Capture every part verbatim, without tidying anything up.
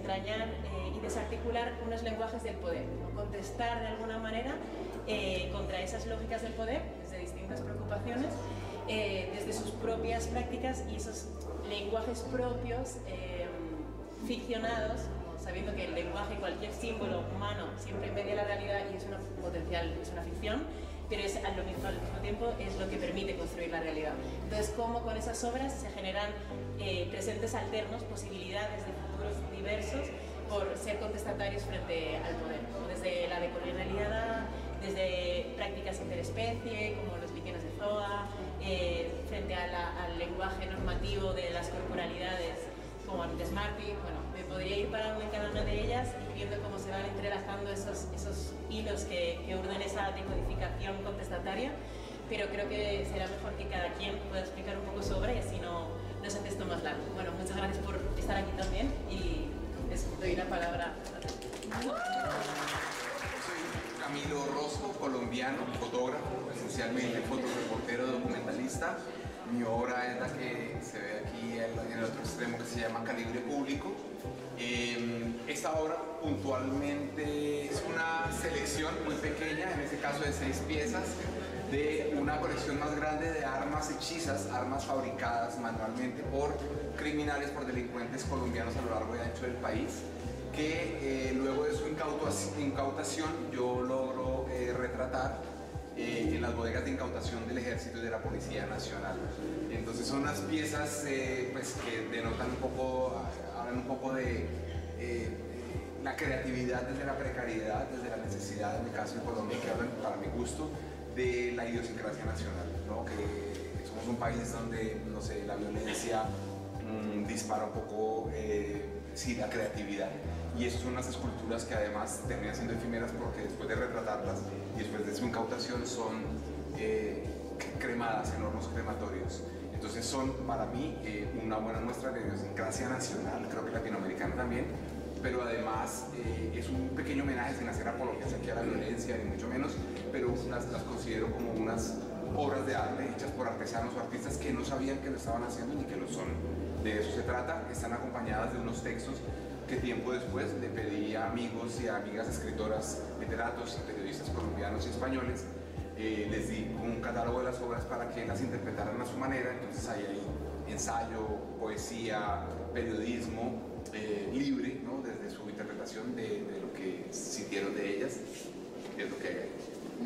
desentrañar eh, y desarticular unos lenguajes del poder, ¿no? Contestar de alguna manera eh, contra esas lógicas del poder desde distintas preocupaciones, eh, desde sus propias prácticas y esos lenguajes propios eh, ficcionados, sabiendo que el lenguaje, cualquier símbolo humano, siempre media la realidad y es una potencial, es una ficción, pero es al mismo, al mismo tiempo es lo que permite construir la realidad. Entonces, cómo con esas obras se generan eh, presentes alternos, posibilidades de futuros diversos por ser contestatarios frente al poder, ¿no? Desde la decolonialidad, desde prácticas interespecie, como los líquenes de Zoa, eh, frente a la, al lenguaje normativo de las corporalidades, como antes Martí. Bueno, me podría ir parando en cada una de ellas y viendo cómo se van entrelazando esos, esos hilos que, que urden esa decodificación contestataria, pero creo que será mejor que cada quien pueda explicar un poco sobre y así no, no se hace esto más largo. Bueno, muchas gracias por estar aquí también y les doy la palabra. Soy Camilo Orozco, colombiano, fotógrafo, esencialmente fotoreportero, documentalista. Mi obra es la que se ve aquí en el otro extremo, que se llama Calibre Público. Eh, esta obra puntualmente es una selección muy pequeña, en este caso de seis piezas, de una colección más grande de armas hechizas, armas fabricadas manualmente por criminales, por delincuentes colombianos a lo largo y ancho del país, que eh, luego de su incautación yo logro eh, retratar Eh, en las bodegas de incautación del Ejército y de la Policía Nacional. Entonces son unas piezas eh, pues, que denotan un poco, hablan un poco de eh, la creatividad desde la precariedad, desde la necesidad, en el caso de Colombia, que hablan, para mi gusto, de la idiosincrasia nacional, ¿no? Que somos un país donde, no sé, la violencia mmm, dispara un poco eh, sí, la creatividad. Y esas son unas esculturas que además terminan siendo efímeras porque después de retratarlas y después de su incautación son eh, cremadas en hornos crematorios. Entonces son para mí eh, una buena muestra de idiosincrasia nacional, creo que latinoamericana también, pero además eh, es un pequeño homenaje sin hacer apologías aquí a la violencia, ni mucho menos, pero las, las considero como unas obras de arte hechas por artesanos o artistas que no sabían que lo estaban haciendo ni que lo son. De eso se trata. Están acompañadas de unos textos que tiempo después le pedí a amigos y a amigas escritoras, literatos y periodistas colombianos y españoles, eh, les di un catálogo de las obras para que las interpretaran a su manera. Entonces hay ahí ensayo, poesía, periodismo eh, libre, ¿no? Desde su interpretación de, de lo que sintieron de ellas, y es lo que hay ahí.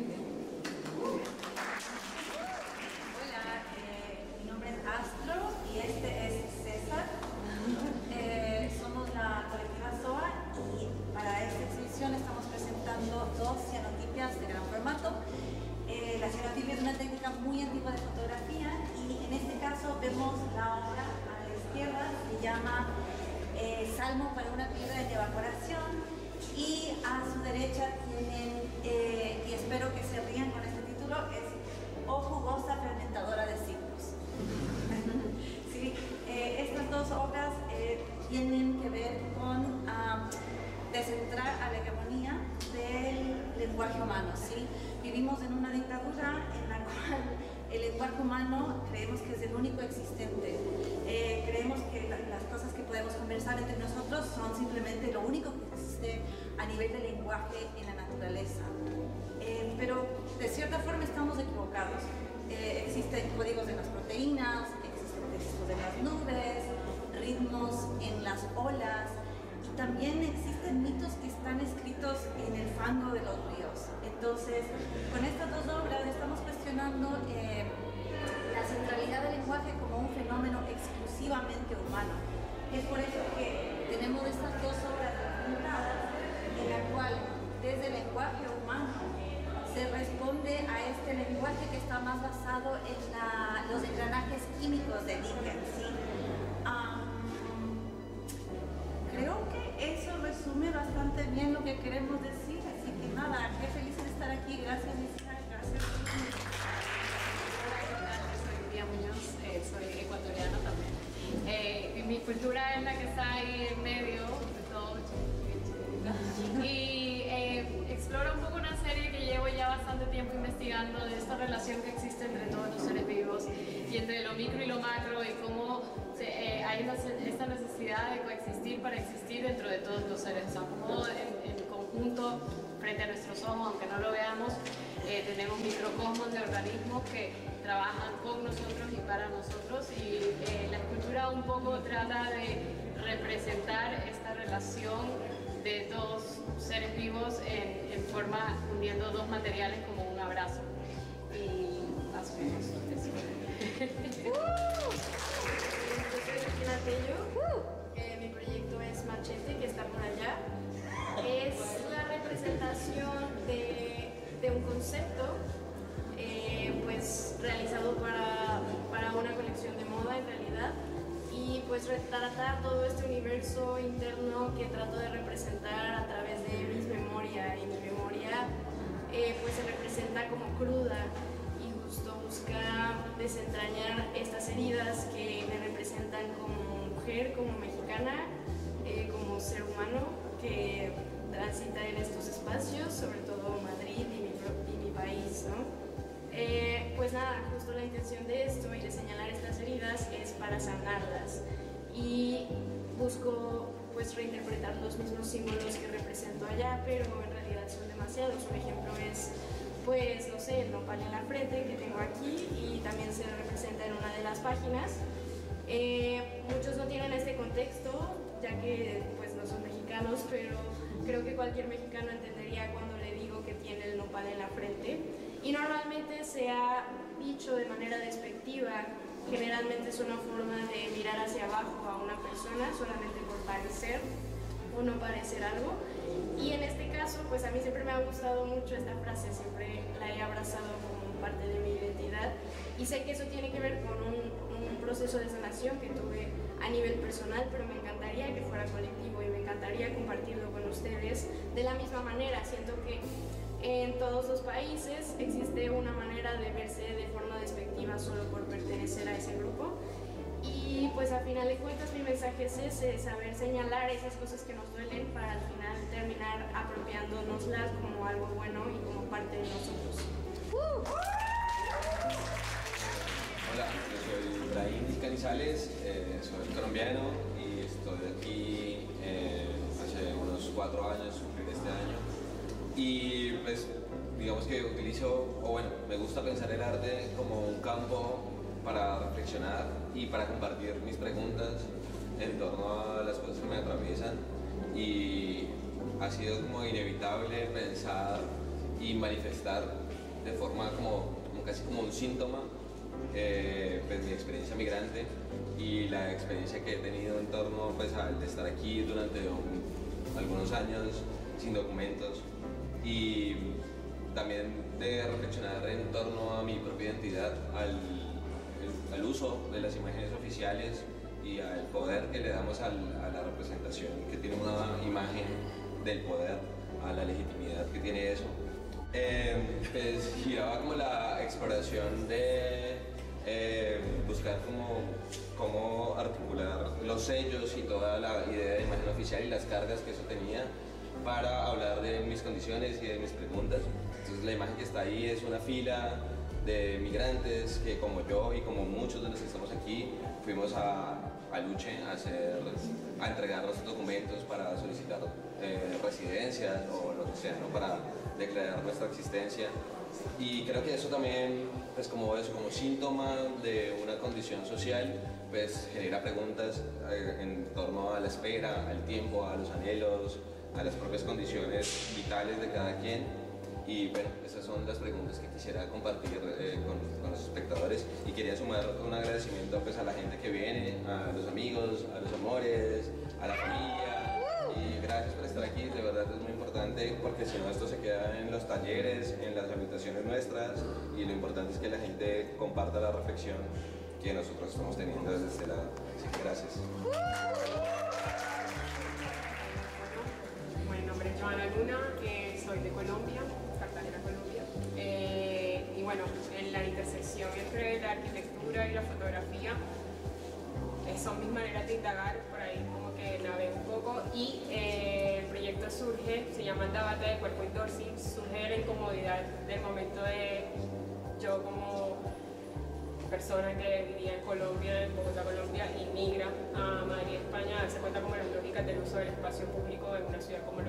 Hola, eh, mi nombre es Astro y este es César. Eh, somos la colectiva Zoa y para esta exhibición estamos presentando dos cianotipias de gran formato. Eh, la cianotipia es una técnica muy antigua de fotografía y en este caso vemos la obra a la izquierda, se llama eh, Salmo para una piedra de evaporación, y a su derecha tienen, eh, y espero que se rían con este título, es O jugosa fermentadora de ciclos. Sí, eh, estas dos obras eh, tienen que ver con um, descentrar a la hegemonía del lenguaje humano, ¿sí? Vivimos en una dictadura en la cual el lenguaje humano creemos que es el único existente. Eh, creemos que la, las cosas que podemos conversar entre nosotros son simplemente lo único que existe a nivel de lenguaje en la naturaleza. Eh, pero de cierta forma estamos equivocados. Eh, existen códigos en las proteínas, existen textos en las nubes, ritmos en las olas, y también existen mitos que están escritos en el fango de los ríos. Entonces, con estas dos obras estamos cuestionando eh, la centralidad del lenguaje como un fenómeno exclusivamente humano. Es por eso que tenemos estas dos obras juntadas, en la cual desde el lenguaje humano se responde a este lenguaje que está más basado en la, los engranajes químicos de Dickens, ¿sí? Um, creo que eso resume bastante bien lo que queremos decir, así que nada, qué feliz de estar aquí. Gracias, Lisa, gracias. Hola, ¿qué tal? Yo soy Pía Muñoz, eh, soy ecuatoriana también. Eh, mi cultura es la que está ahí en medio de todo. Y eh, explora un poco una serie que llevo ya bastante tiempo investigando de esta relación que existe entre todos los seres vivos y entre lo micro y lo macro, y cómo se, eh, hay una, esta necesidad de coexistir para existir dentro de todos los seres. O sea, como en, en conjunto, frente a nuestros ojos, aunque no lo veamos, eh, tenemos microcosmos de organismos que trabajan con nosotros y para nosotros, y eh, la escultura un poco trata de representar esta relación de dos seres vivos en, en forma, uniendo dos materiales como un abrazo. Y más o menos eso. Yo soy Regina Tello. Eh, mi proyecto es Machete, que está por allá. Es la representación de, de un concepto eh, pues, realizado para, para una colección de moda en realidad. Y pues retratar todo este universo interno que trato de representar a través de mis memorias. Y mi memoria eh, pues se representa como cruda y justo busca desentrañar estas heridas que me representan como mujer, como mexicana, eh, como ser humano que transita en estos espacios, sobre todo Madrid y mi, y mi país, ¿no? Eh, pues nada, justo la intención de esto y de señalar estas heridas es para sanarlas, y busco pues reinterpretar los mismos símbolos que represento allá, pero en realidad son demasiados. Un ejemplo es, pues no sé, el nopal en la frente que tengo aquí y también se representa en una de las páginas. Eh, muchos no tienen este contexto, ya que pues no son mexicanos, pero creo que cualquier mexicano entendería cuando le digo que tiene el nopal en la frente. Y normalmente se ha dicho de manera despectiva, generalmente es una forma de mirar hacia abajo a una persona solamente por parecer o no parecer algo. Y en este caso, pues a mí siempre me ha gustado mucho esta frase, siempre la he abrazado como parte de mi identidad, y sé que eso tiene que ver con un, un proceso de sanación que tuve a nivel personal, pero me encantaría que fuera colectivo y me encantaría compartirlo con ustedes de la misma manera. Siento que en todos los países existe una manera de verse de forma despectiva solo por pertenecer a ese grupo, y pues al final de cuentas mi mensaje es ese, saber señalar esas cosas que nos duelen para al final terminar apropiándonoslas como algo bueno y como parte de nosotros. Hola, yo soy Ibrahim Canizales, eh, soy colombiano y estoy aquí eh, hace unos cuatro años, cumplir este año. Y pues digamos que utilizo, o bueno, me gusta pensar el arte como un campo para reflexionar y para compartir mis preguntas en torno a las cosas que me atraviesan, y ha sido como inevitable pensar y manifestar de forma como, como casi como un síntoma eh, pues mi experiencia migrante y la experiencia que he tenido en torno pues al de estar aquí durante un, algunos años sin documentos, y también de reflexionar en torno a mi propia identidad, al, el, al uso de las imágenes oficiales y al poder que le damos al, a la representación que tiene una imagen del poder, a la legitimidad que tiene eso. Eh, pues giraba como la exploración de eh, buscar cómo, cómo articular los sellos y toda la idea de imagen oficial y las cargas que eso tenía para hablar de mis condiciones y de mis preguntas. Entonces la imagen que está ahí es una fila de migrantes que, como yo y como muchos de los que estamos aquí, fuimos a, a Luche a, hacer, a entregar los documentos para solicitar eh, residencia o lo que sea, ¿no? Para declarar nuestra existencia. Y creo que eso también, pues como eso, como síntoma de una condición social, pues genera preguntas eh, en torno a la espera, al tiempo, a los anhelos, a las propias condiciones vitales de cada quien. Y bueno, esas son las preguntas que quisiera compartir eh, con, con los espectadores, y quería sumar un agradecimiento pues, a la gente que viene, a los amigos, a los amores, a la familia, y gracias por estar aquí. De verdad es muy importante, porque si no esto se queda en los talleres, en las habitaciones nuestras, y lo importante es que la gente comparta la reflexión que nosotros estamos teniendo desde este lado. Así que gracias. Mi nombre es Joana Luna, eh, soy de Colombia, Cartagena, Colombia. Eh, y bueno, en la intersección entre la arquitectura y la fotografía eh, son mis maneras de indagar, por ahí como que navego un poco. Y eh, el proyecto surge, se llama Andabata de Cuerpo Indorsing, surge de la incomodidad del momento de yo como persona que vivía en Colombia, en Bogotá, Colombia, y migra a Madrid, España, a darse cuenta como las lógicas del uso del espacio público en una ciudad como